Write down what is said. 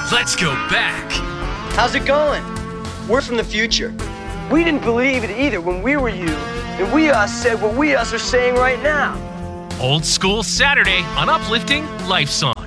Let's go back. How's it going? We're from the future. We didn't believe it either when we were you, and we said what we are saying right now. Old School Saturday on Uplifting Life Song.